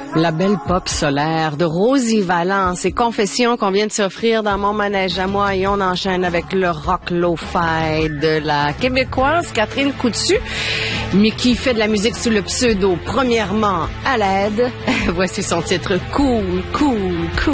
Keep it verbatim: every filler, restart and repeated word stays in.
La belle pop solaire de Rosie Valence et Confessions qu'on vient de s'offrir dans Mon manège à moi, et on enchaîne avec le rock lo-fi de la québécoise Catherine Coutu, mais qui fait de la musique sous le pseudo premièrement à l'aide. Voici son titre Cool, Cool, Cool.